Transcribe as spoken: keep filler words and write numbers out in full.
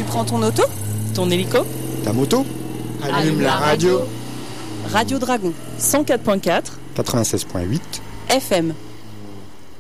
prends ton auto, ton hélico, ta moto, allume, allume la radio. Radio Dragon, cent quatre virgule quatre, quatre-vingt-seize virgule huit F M.